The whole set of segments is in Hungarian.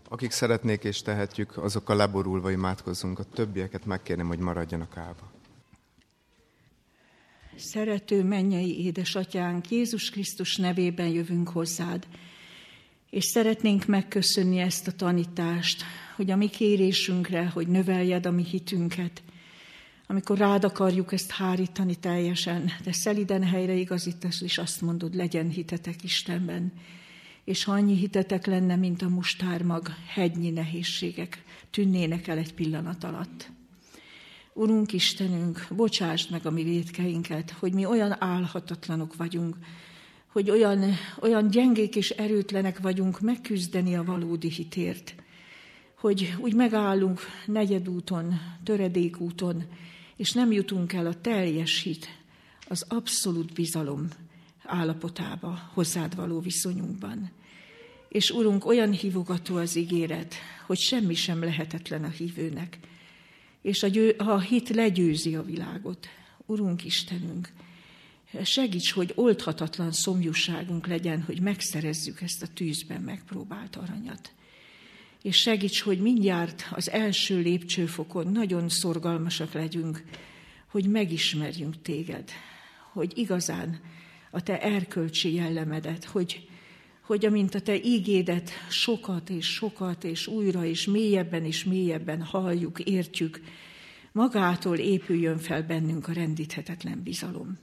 Akik szeretnék és tehetjük, azokkal leborulva imádkozzunk, a többieket megkérném, hogy maradjanak állva. Szerető mennyei édesatyánk, Jézus Krisztus nevében jövünk hozzád, és szeretnénk megköszönni ezt a tanítást, hogy a mi kérésünkre, hogy növeljed a mi hitünket, amikor rád akarjuk ezt hárítani teljesen, de szeliden helyreigazítasz, és azt mondod, legyen hitetek Istenben. És ha annyi hitetek lenne, mint a mustármag, hegynyi nehézségek tűnnének el egy pillanat alatt. Urunk Istenünk, bocsásd meg a mi vétkeinket, hogy mi olyan álhatatlanok vagyunk, hogy olyan gyengék és erőtlenek vagyunk megküzdeni a valódi hitért, hogy úgy megállunk negyedúton, töredékúton, és nem jutunk el a teljes hit, az abszolút bizalom állapotába, hozzád való viszonyunkban. És Urunk, olyan hívogató az ígéret, hogy semmi sem lehetetlen a hívőnek, és a hit legyőzi a világot. Urunk Istenünk, segíts, hogy oldhatatlan szomjúságunk legyen, hogy megszerezzük ezt a tűzben megpróbált aranyat. És segíts, hogy mindjárt az első lépcsőfokon nagyon szorgalmasak legyünk, hogy megismerjünk téged, hogy igazán a te erkölcsi jellemedet, hogy amint a te ígédet sokat és újra és mélyebben halljuk, értjük, magától épüljön fel bennünk a rendíthetetlen bizalom.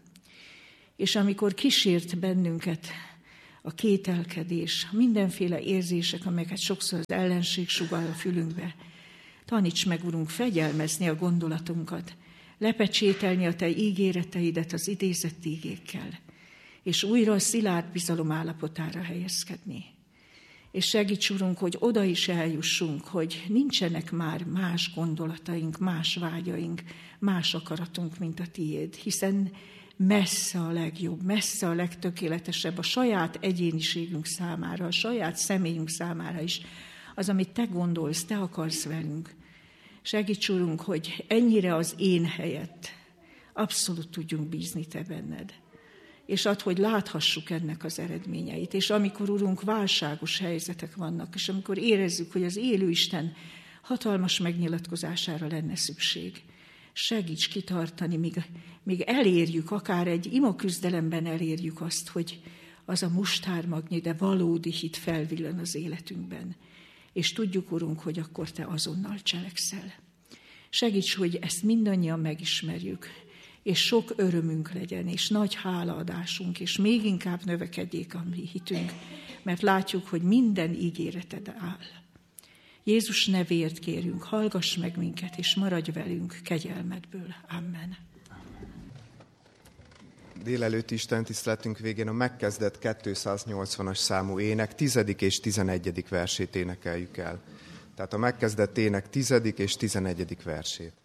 És amikor kísért bennünket a kételkedés, mindenféle érzések, amelyeket sokszor az ellenség sugall a fülünkbe, taníts meg, Urunk, fegyelmezni a gondolatunkat, lepecsételni a te ígéreteidet az idézett ígékkel, és újra a szilárd bizalom állapotára helyezkedni. És segíts, Urunk, hogy oda is eljussunk, hogy nincsenek már más gondolataink, más vágyaink, más akaratunk, mint a tiéd, hiszen messze a legjobb, messze a legtökéletesebb a saját egyéniségünk számára, a saját személyünk számára is, az, amit te gondolsz, te akarsz velünk. Segíts, Urunk, hogy ennyire az én helyett abszolút tudjunk bízni te benned. És add, hogy láthassuk ennek az eredményeit. És amikor, Urunk, válságos helyzetek vannak, és amikor érezzük, hogy az élő Isten hatalmas megnyilatkozására lenne szükség, segíts kitartani, míg elérjük, akár egy imaküzdelemben elérjük azt, hogy az a mustármagnyi, de valódi hit felvillan az életünkben. És tudjuk, Urunk, hogy akkor te azonnal cselekszel. Segíts, hogy ezt mindannyian megismerjük, és sok örömünk legyen, és nagy hálaadásunk, és még inkább növekedjék a mi hitünk, mert látjuk, hogy minden ígéreted áll. Jézus nevéért kérünk, hallgass meg minket, és maradj velünk kegyelmedből. Amen. Délelőtt Isten tiszteletünk végén a megkezdett 280-as számú ének 10. és 11. versét énekeljük el. Tehát a megkezdett ének 10. és 11. versét.